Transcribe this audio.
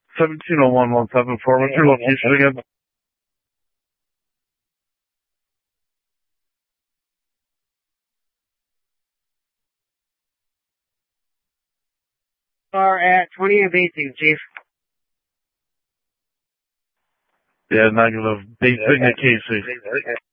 1701-174. What's your location again? Are at 20 and basing, Chief. Yeah, negative. Basing at Casey.